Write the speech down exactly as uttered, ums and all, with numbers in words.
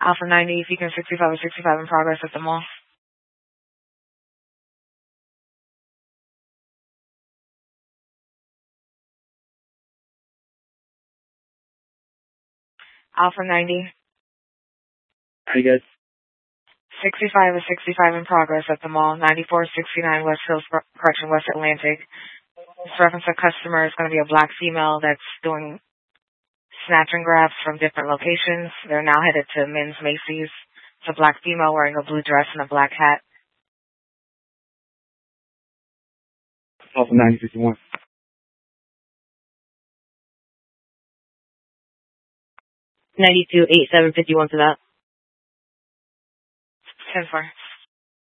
Alpha ninety, Beacon sixty-five or sixty-five in progress at the mall. Alpha ninety. Hi, guys. sixty-five or sixty-five in progress at the mall. ninety-four sixty-nine West Hills, correction, West Atlantic. This reference to customer is going to be a black female that's doing snatch and grabs from different locations. They're now headed to Men's Macy's. It's a black female wearing a blue dress and a black hat. Alpha ninety fifty-one. ninety-two eighty-seven fifty-one to that. ten four.